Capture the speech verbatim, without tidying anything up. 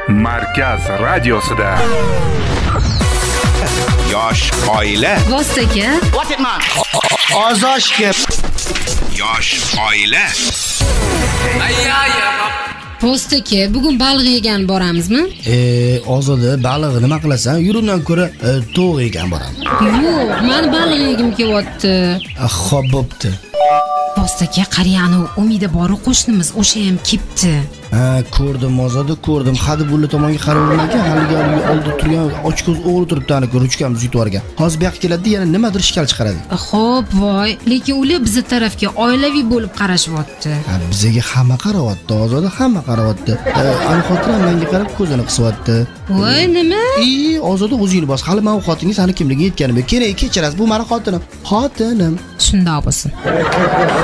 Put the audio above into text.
Markaz radiosida. Yosh oila. Vostaka. What it man? Ozoshga. Yosh oila. Vostaka, bugun baliq yegan boramizmi? E, ozoda baliq nima qilasan? Yurundan ko'ra e, to'q yegan boraman. Yo'q, men baliq yegim kelyapti. Xo'p, bo'pti. Vostaka, qariyani Umida bor qo'shnimiz, o'sha ham kepti. Ha, ko'rdim, ozoda ko'rdim. Hadi bulla tomonga qarayman ekan, haligi oldi turgan ochko'z o'g'li turibdi, ana ruchkamizni yutib olgan. Hozir bu yoqqa keladi, yana nimadir shikal chiqaradi. Xo'p, voy, lekin ular bizning tarafga oilaviy bo'lib qarashyapti. Ha, bizga hamma qarayapti, ozoda hamma qarayapti. Ana xotin menga qarab ko'zini qisyapti. Voy, nima? Ey, ozoda o'zingni bos. Hali men xotinning seni kimligiga yetganim yo'q. Kerak, kechirasiz, bu meni xotinim. Xotinim. Shunday bo'lsin.